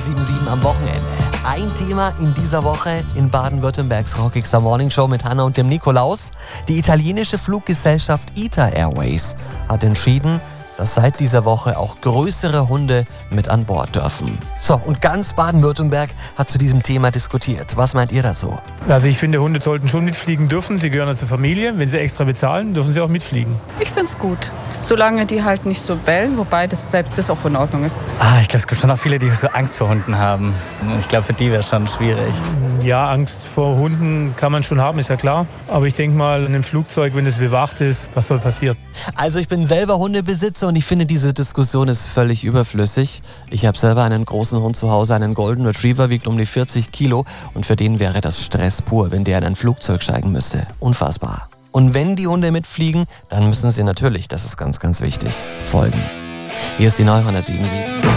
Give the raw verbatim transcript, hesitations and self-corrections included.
sieben sieben am Wochenende. Ein Thema in dieser Woche in Baden-Württembergs Rockigster Morning Show mit Hanna und dem Nikolaus. Die italienische Fluggesellschaft I T A Airways hat entschieden, dass seit dieser Woche auch größere Hunde mit an Bord dürfen. So, und ganz Baden-Württemberg hat zu diesem Thema diskutiert. Was meint ihr dazu? Also ich finde, Hunde sollten schon mitfliegen dürfen. Sie gehören zur Familie. Wenn sie extra bezahlen, dürfen sie auch mitfliegen. Ich finde es gut, solange die halt nicht so bellen, wobei das selbst das auch in Ordnung ist. Ah, ich glaube, es gibt schon auch viele, die so Angst vor Hunden haben. Ich glaube, für die wäre es schon schwierig. Ja, Angst vor Hunden kann man schon haben, ist ja klar. Aber ich denke mal, in einem Flugzeug, wenn es bewacht ist, was soll passieren? Also ich bin selber Hundebesitzer und ich finde, diese Diskussion ist völlig überflüssig. Ich habe selber einen großen Hund zu Hause, einen Golden Retriever, wiegt um die vierzig Kilo und für den wäre das Stress pur, wenn der in ein Flugzeug steigen müsste. Unfassbar. Und wenn die Hunde mitfliegen, dann müssen sie natürlich, das ist ganz, ganz wichtig, folgen. Hier ist die neue hundertsieben Komma sieben.